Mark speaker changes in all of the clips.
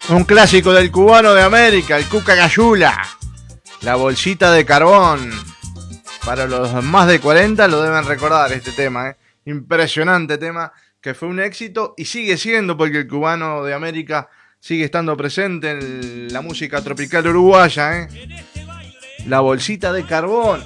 Speaker 1: Un clásico del cubano de América, el Cuca Gayula. La bolsita de carbón. Para los más de 40 lo deben recordar este tema, ¿eh? Impresionante tema que fue un éxito y sigue siendo porque el cubano de América sigue estando presente en la música tropical uruguaya, ¿eh? La bolsita de carbón.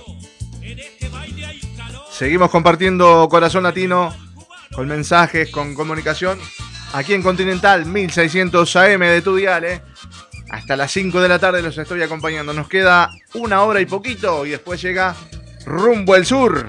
Speaker 1: Seguimos compartiendo Corazón Latino con mensajes, con comunicación. Aquí en Continental 1600 AM de tu dial, ¿eh? Hasta las 5 de la tarde los estoy acompañando. Nos queda una hora y poquito y después llega Rumbo al Sur.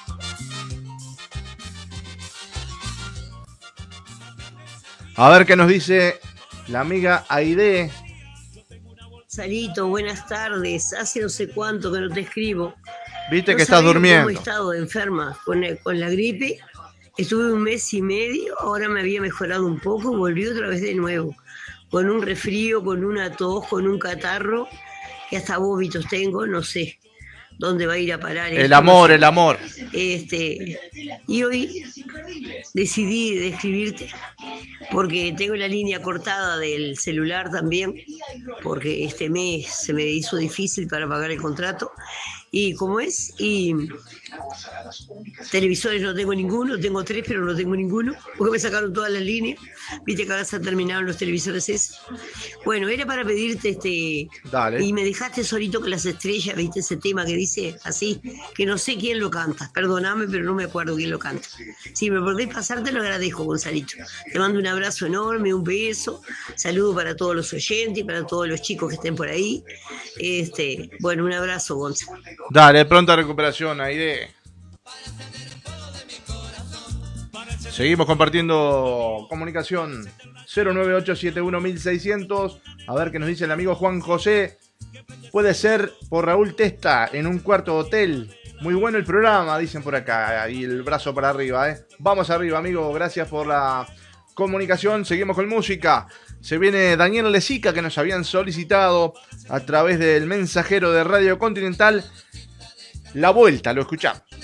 Speaker 1: A ver qué nos dice la amiga Aide.
Speaker 2: Salito, buenas tardes. Hace no sé cuánto que no te escribo.
Speaker 1: Viste
Speaker 2: no
Speaker 1: que estás durmiendo.
Speaker 2: He estado enferma con la gripe. Estuve 1 mes y medio, ahora me había mejorado un poco, volví otra vez de nuevo. Con un resfrío, con una tos, con un catarro, que hasta vómitos tengo, no sé dónde va a ir a parar.
Speaker 1: El amor, el amor.
Speaker 2: Y hoy decidí de escribirte porque tengo la línea cortada del celular también, porque este mes se me hizo difícil para pagar el contrato. Y como es, y televisores no tengo ninguno, tengo 3 pero no tengo ninguno, porque me sacaron todas las líneas, viste que ahora se terminaron los televisores esos. Bueno, era para pedirte
Speaker 1: Dale.
Speaker 2: Y me dejaste solito con las estrellas, viste ese tema que dice así, que no sé quién lo canta, perdóname pero no me acuerdo quién lo canta. Si me podés pasar te lo agradezco, Gonzalito. Te mando un abrazo enorme, un beso, saludo para todos los oyentes y para todos los chicos que estén por ahí. Bueno, un abrazo, Gonzalo.
Speaker 1: Dale, pronta recuperación, Aide. Seguimos compartiendo comunicación 098711600. A ver qué nos dice el amigo Juan José. Puede ser por Raúl Testa en un cuarto hotel. Muy bueno el programa, dicen por acá. Y el brazo para arriba, ¿eh? Vamos arriba, amigo. Gracias por la comunicación. Seguimos con música. Se viene Daniel Lezica, que nos habían solicitado a través del mensajero de Radio Continental. La vuelta, lo escuchamos.